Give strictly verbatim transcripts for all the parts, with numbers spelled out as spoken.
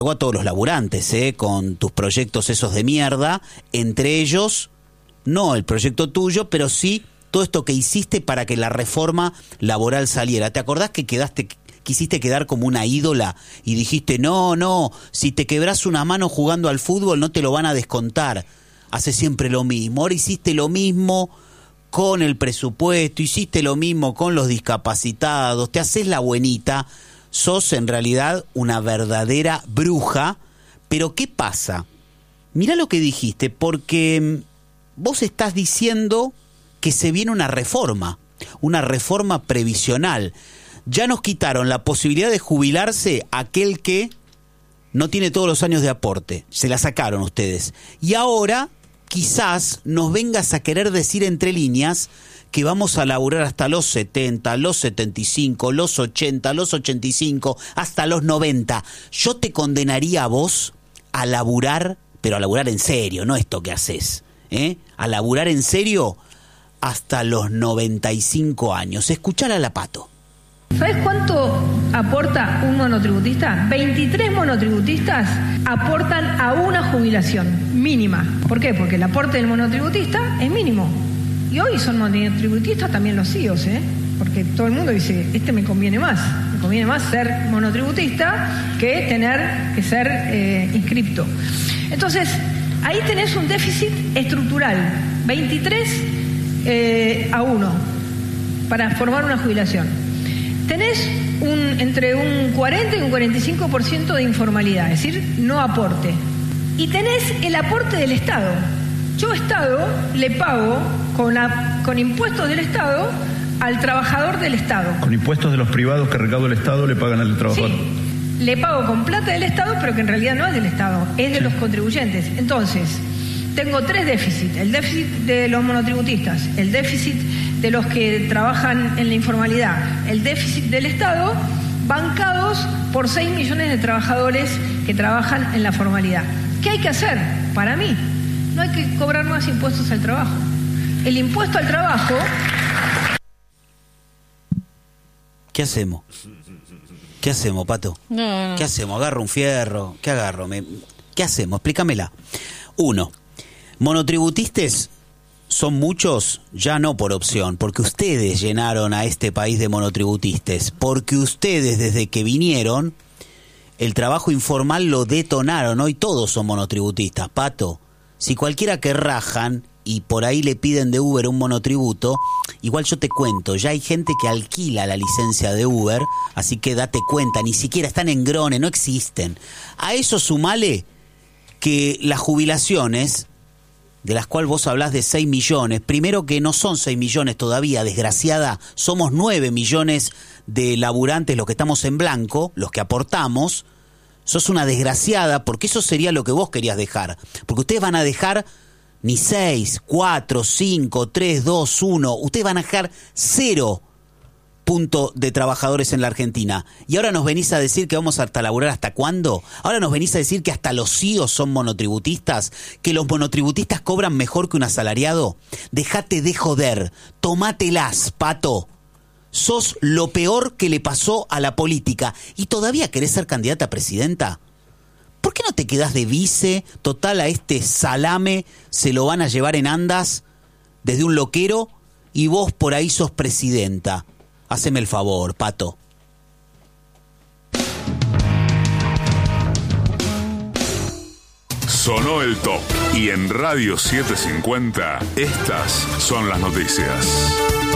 a todos los laburantes, ¿eh? Con tus proyectos esos de mierda, entre ellos, no el proyecto tuyo, pero sí todo esto que hiciste para que la reforma laboral saliera. ¿Te acordás que quedaste, quisiste quedar como una ídola y dijiste, no, no, si te quebrás una mano jugando al fútbol no te lo van a descontar? Hace siempre lo mismo. Ahora hiciste lo mismo con el presupuesto, hiciste lo mismo con los discapacitados, te haces la buenita. Sos en realidad una verdadera bruja, pero ¿qué pasa? Mirá lo que dijiste, porque vos estás diciendo que se viene una reforma, una reforma previsional. Ya nos quitaron la posibilidad de jubilarse aquel que no tiene todos los años de aporte, se la sacaron ustedes. Y ahora quizás nos vengas a querer decir entre líneas que vamos a laburar hasta los setenta, los setenta y cinco, los ochenta, los ochenta y cinco, hasta los noventa. Yo te condenaría a vos a laburar, pero a laburar en serio, no esto que haces, ¿eh? A laburar en serio hasta los noventa y cinco años. Escuchala a la Pato. ¿Sabes cuánto aporta un monotributista? veintitrés monotributistas aportan a una jubilación mínima. ¿Por qué? Porque el aporte del monotributista es mínimo. Y hoy son monotributistas también los C I Os, ¿eh? Porque todo el mundo dice, este me conviene más. Me conviene más ser monotributista que tener que ser eh, inscripto. Entonces, ahí tenés un déficit estructural. veintitrés eh, a uno para formar una jubilación. Tenés un, entre un cuarenta y un cuarenta y cinco por ciento de informalidad, es decir, no aporte. Y tenés el aporte del Estado. Yo, Estado, le pago con, la, con impuestos del Estado al trabajador del Estado. Con impuestos de los privados que recauda el Estado le pagan al trabajador. Sí, le pago con plata del Estado, pero que en realidad no es del Estado, es de sí. los contribuyentes. Entonces, tengo tres déficits. El déficit de los monotributistas, el déficit de los que trabajan en la informalidad, el déficit del Estado, bancados por seis millones de trabajadores que trabajan en la formalidad. ¿Qué hay que hacer? Para mí, no hay que cobrar más impuestos al trabajo. El impuesto al trabajo... ¿Qué hacemos? ¿Qué hacemos, Pato? No. ¿Qué hacemos? ¿Agarro un fierro? ¿Qué agarro? Me... ¿Qué hacemos? Explícamela. Uno, monotributistas son muchos, ya no por opción, porque ustedes llenaron a este país de monotributistas, porque ustedes desde que vinieron, el trabajo informal lo detonaron. Hoy todos son monotributistas, Pato. Si cualquiera que rajan y por ahí le piden de Uber un monotributo, igual yo te cuento, ya hay gente que alquila la licencia de Uber, así que date cuenta, ni siquiera están en Grone, no existen. A eso sumale que las jubilaciones, de las cuales vos hablás de seis millones, primero que no son seis millones todavía, desgraciada, somos nueve millones de laburantes los que estamos en blanco, los que aportamos. Sos una desgraciada, porque eso sería lo que vos querías dejar, porque ustedes van a dejar ni seis, cuatro, cinco, tres, dos, uno, ustedes van a dejar cero punto de trabajadores en la Argentina. Y ahora nos venís a decir que vamos a hasta laburar hasta cuándo. Ahora nos venís a decir que hasta los C I Os son monotributistas, que los monotributistas cobran mejor que un asalariado. Dejate de joder, tomátelas, Pato. Sos lo peor que le pasó a la política. ¿Y todavía querés ser candidata a presidenta? ¿Por qué no te quedás de vice? Total, a este salame se lo van a llevar en andas desde un loquero y vos por ahí sos presidenta. Haceme el favor, Pato. Sonó el top. Y en Radio setecientos cincuenta, estas son las noticias.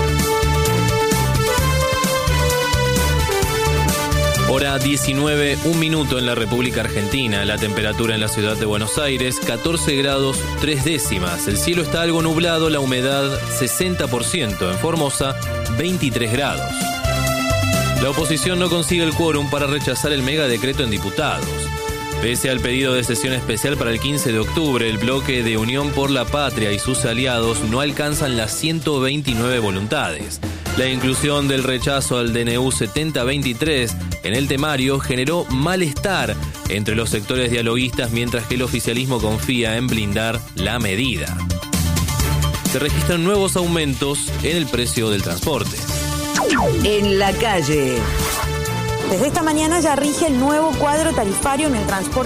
Hora diecinueve, un minuto en la República Argentina. La temperatura en la ciudad de Buenos Aires, catorce grados, tres décimas. El cielo está algo nublado, la humedad sesenta por ciento. En Formosa, veintitrés grados. La oposición no consigue el quórum para rechazar el megadecreto en diputados. Pese al pedido de sesión especial para el quince de octubre, el bloque de Unión por la Patria y sus aliados no alcanzan las ciento veintinueve voluntades. La inclusión del rechazo al D N U setenta veintitrés en el temario generó malestar entre los sectores dialoguistas, mientras que el oficialismo confía en blindar la medida. Se registran nuevos aumentos en el precio del transporte. En la calle. Desde esta mañana ya rige el nuevo cuadro tarifario en el transporte